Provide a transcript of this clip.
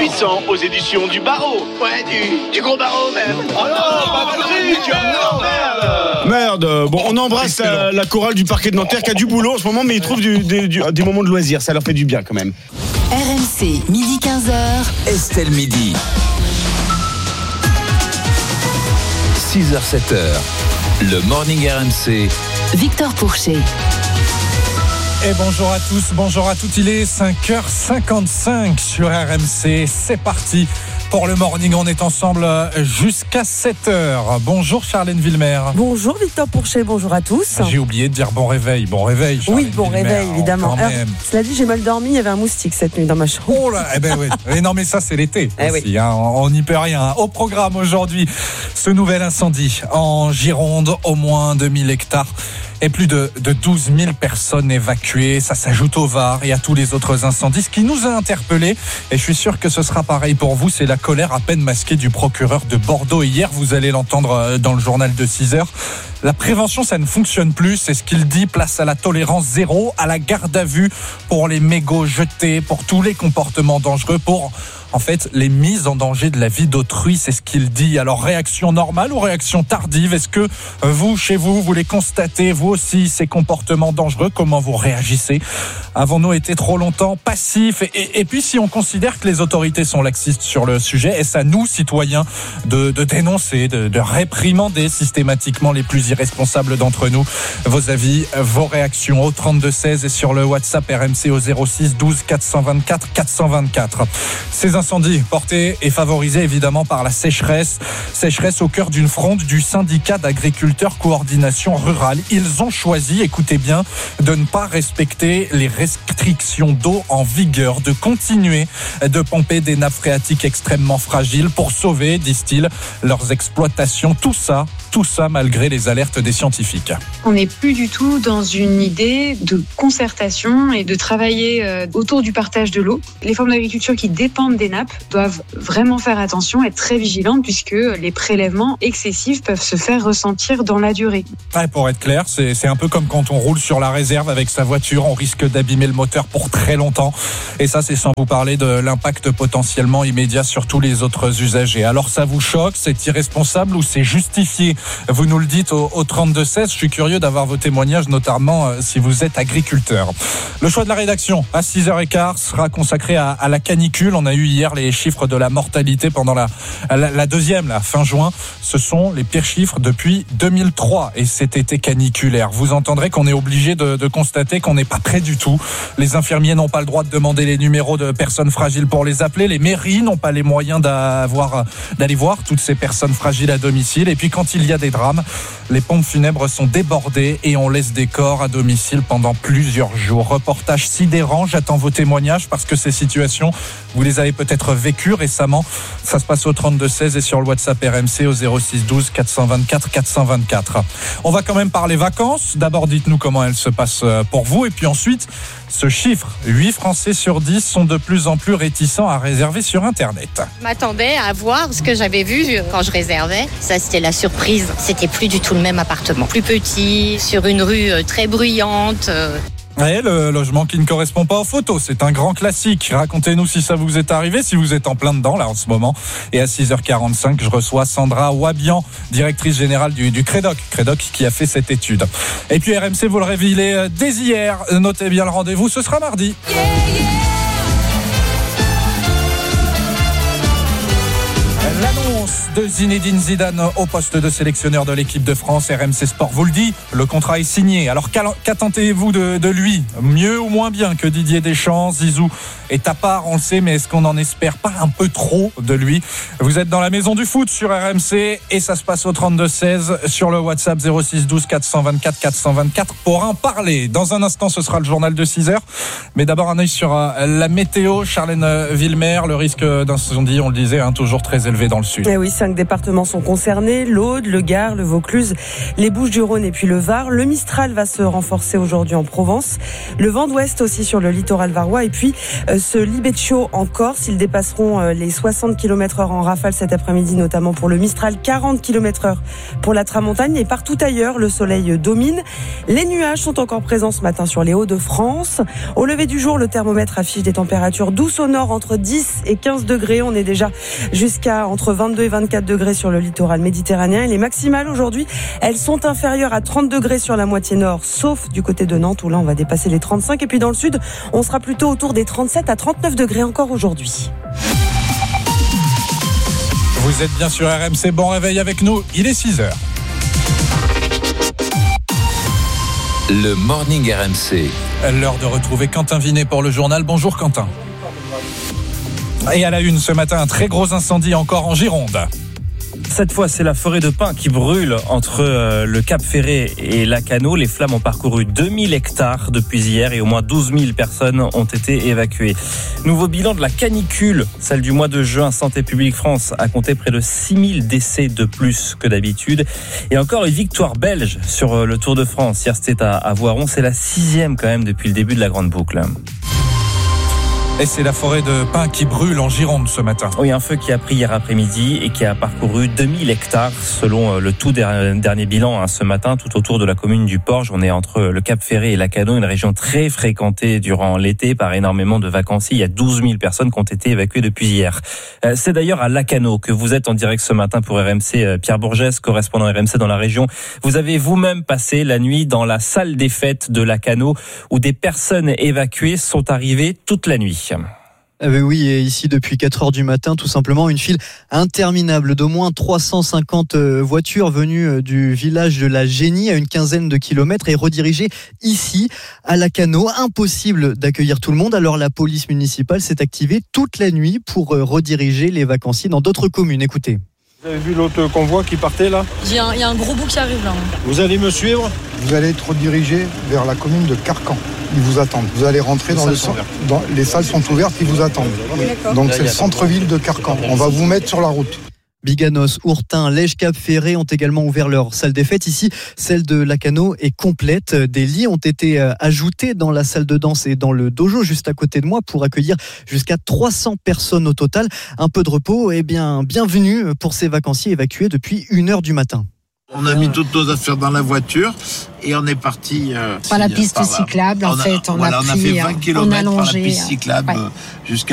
puissant aux éditions du Barreau. Ouais, du gros Barreau même. Oh non, pas Patrick. Merde. Bon, on embrasse la chorale du parquet de Nanterre qui a du boulot en ce moment, mais ils trouvent des moments de loisirs. Ça leur fait du bien quand même. RMC, midi 15h. Estelle Midi. 6h, 7h. Le Morning RMC. Victor Pourchet. Et bonjour à tous, bonjour à toutes. Il est 5h55 sur RMC. C'est parti pour le morning. On est ensemble jusqu'à 7h. Bonjour Charlène Villemer. Bonjour Victor Pourchet, bonjour à tous. J'ai oublié de dire bon réveil. Bon réveil, Charlène. Oui, bon Villemer, réveil, évidemment. Alors, cela dit, j'ai mal dormi. Il y avait un moustique cette nuit dans ma chambre. Oh là, eh ben oui. Et non, mais ça, c'est l'été aussi. Oui. Hein, on n'y peut rien. Au programme aujourd'hui, ce nouvel incendie en Gironde, au moins 2000 hectares. Et plus de 12 000 personnes évacuées. Ça s'ajoute au Var et à tous les autres incendies. Ce qui nous a interpellés, et je suis sûr que ce sera pareil pour vous, c'est la colère à peine masquée du procureur de Bordeaux. Hier, vous allez l'entendre dans le journal de 6h. La prévention, ça ne fonctionne plus. C'est ce qu'il dit. Place à la tolérance zéro, à la garde à vue pour les mégots jetés, pour tous les comportements dangereux, pour... En fait, les mises en danger de la vie d'autrui, c'est ce qu'il dit. Alors, réaction normale ou réaction tardive? Est-ce que vous, chez vous, vous les constatez, vous aussi, ces comportements dangereux? Comment vous réagissez? Avons-nous été trop longtemps passifs? Et puis, si on considère que les autorités sont laxistes sur le sujet, est-ce à nous, citoyens, de dénoncer, de réprimander systématiquement les plus irresponsables d'entre nous? Vos avis, vos réactions au 32-16 et sur le WhatsApp RMC au 06 12 424 424. Ces incendies portés et favorisés évidemment par la sécheresse au cœur d'une fronde du syndicat d'agriculteurs coordination rurale. Ils ont choisi, écoutez bien, de ne pas respecter les restrictions d'eau en vigueur, de continuer de pomper des nappes phréatiques extrêmement fragiles pour sauver, disent-ils, leurs exploitations. Tout ça malgré les alertes des scientifiques. On n'est plus du tout dans une idée de concertation et de travailler autour du partage de l'eau. Les formes d'agriculture qui dépendent des nappes doivent vraiment faire attention, être très vigilantes, puisque les prélèvements excessifs peuvent se faire ressentir dans la durée. Ouais, pour être clair, c'est un peu comme quand on roule sur la réserve avec sa voiture, on risque d'abîmer le moteur pour très longtemps. Et ça, c'est sans vous parler de l'impact potentiellement immédiat sur tous les autres usagers. Alors ça vous choque, c'est irresponsable ou c'est justifié? Vous nous le dites au 32-16. Je suis curieux d'avoir vos témoignages, notamment si vous êtes agriculteur. Le choix de la rédaction à 6h15 sera consacré à la canicule. On a eu hier les chiffres de la mortalité pendant la deuxième, fin juin. Ce sont les pires chiffres depuis 2003 et cet été caniculaire. Vous entendrez qu'on est obligé de constater qu'on n'est pas prêt du tout. Les infirmiers n'ont pas le droit de demander les numéros de personnes fragiles pour les appeler. Les mairies n'ont pas les moyens d'aller voir toutes ces personnes fragiles à domicile. Et puis quand il y a des drames, les pompes funèbres sont débordées et on laisse des corps à domicile pendant plusieurs jours. Reportage sidérant, j'attends vos témoignages parce que ces situations, vous les avez peut-être vécues récemment. Ça se passe au 32-16 et sur le WhatsApp RMC au 06 12 424 424. On va quand même parler vacances. D'abord, dites-nous comment elles se passent pour vous et puis ensuite, ce chiffre, 8 Français sur 10 sont de plus en plus réticents à réserver sur Internet. Je m'attendais à voir ce que j'avais vu quand je réservais. Ça, c'était la surprise. C'était plus du tout le même appartement. Plus petit, sur une rue très bruyante. Et le logement qui ne correspond pas aux photos, c'est un grand classique. Racontez-nous si ça vous est arrivé, si vous êtes en plein dedans là en ce moment. Et à 6h45, je reçois Sandra Wabian, directrice générale du Crédoc qui a fait cette étude. Et puis RMC vous le révélez dès hier. Notez bien le rendez-vous, ce sera mardi. L'annonce de Zinedine Zidane au poste de sélectionneur de l'équipe de France. RMC Sport vous le dit, le contrat est signé. Alors qu'attendez-vous de lui? Mieux ou moins bien que Didier Deschamps? Zizou est à part, on le sait, mais est-ce qu'on n'en espère pas un peu trop de lui? Vous êtes dans la maison du foot sur RMC et ça se passe au 32-16 sur le WhatsApp 06 12 424 424 pour en parler. Dans un instant, ce sera le journal de 6h. Mais d'abord, un œil sur la météo. Charlène Villemer, le risque d'incendie, on le disait, toujours très élevé dans le sud. Et oui, ça 5 départements sont concernés, l'Aude, le Gard, le Vaucluse, les Bouches-du-Rhône et puis le Var. Le Mistral va se renforcer aujourd'hui en Provence. Le vent d'ouest aussi sur le littoral varois et puis ce libeccio en Corse. Ils dépasseront les 60 km/h en rafale cet après-midi, notamment pour le Mistral, 40 km/h pour la Tramontagne et partout ailleurs, le soleil domine. Les nuages sont encore présents ce matin sur les Hauts-de-France. Au lever du jour, le thermomètre affiche des températures douces au nord, entre 10 et 15 degrés. On est déjà jusqu'à entre 22 et 24 degrés sur le littoral méditerranéen. Et les maximales aujourd'hui, elles sont inférieures à 30 degrés sur la moitié nord, sauf du côté de Nantes où là on va dépasser les 35. Et puis dans le sud, on sera plutôt autour des 37 à 39 degrés encore aujourd'hui. Vous êtes bien sur RMC, bon réveil avec nous, il est 6h. Le Morning RMC. L'heure de retrouver Quentin Vinet pour le journal. Bonjour Quentin. Et à la une ce matin, un très gros incendie encore en Gironde. Cette fois, c'est la forêt de pins qui brûle entre le Cap Ferret et Lacanau. Les flammes ont parcouru 2000 hectares depuis hier et au moins 12 000 personnes ont été évacuées. Nouveau bilan de la canicule, celle du mois de juin. Santé publique France a compté près de 6 000 décès de plus que d'habitude. Et encore une victoire belge sur le Tour de France. Hier, c'était à Voiron. C'est la 6e quand même depuis le début de la grande boucle. Et c'est la forêt de pins qui brûle en Gironde ce matin. Oui, un feu qui a pris hier après-midi et qui a parcouru 2000 hectares selon le tout dernier bilan ce matin, tout autour de la commune du Porge. On est entre le Cap Ferret et Lacanau, une région très fréquentée durant l'été par énormément de vacanciers. Il y a 12 000 personnes qui ont été évacuées depuis hier. C'est d'ailleurs à Lacanau que vous êtes en direct ce matin pour RMC. Pierre Bourgès, correspondant RMC dans la région. Vous avez vous-même passé la nuit dans la salle des fêtes de Lacanau où des personnes évacuées sont arrivées toute la nuit. Oui, et ici depuis 4 heures du matin, tout simplement, une file interminable d'au moins 350 voitures venues du village de la Génie à une quinzaine de kilomètres et redirigées ici à Lacanau. Impossible d'accueillir tout le monde, alors la police municipale s'est activée toute la nuit pour rediriger les vacanciers dans d'autres communes. Écoutez. Vous avez vu l'autre convoi qui partait là ? Il y a un gros bout qui arrive là. Vous allez me suivre ? Vous allez être redirigé vers la commune de Carcan. Ils vous attendent. Vous allez rentrer dans le centre. Les salles sont ouvertes, ils vous attendent. Donc c'est le centre-ville de Carcan. On va vous mettre sur la route. Biganos, Ourtin, Lège, Cap Ferret ont également ouvert leur salle des fêtes. Ici, celle de Lacanau est complète. Des lits ont été ajoutés dans la salle de danse et dans le dojo juste à côté de moi pour accueillir jusqu'à 300 personnes au total. Un peu de repos et bienvenue pour ces vacanciers évacués depuis 1h du matin. On a mis toutes nos affaires dans la voiture et on est parti par la piste cyclable. En fait, on a fait 20 km par la piste cyclable jusqu'à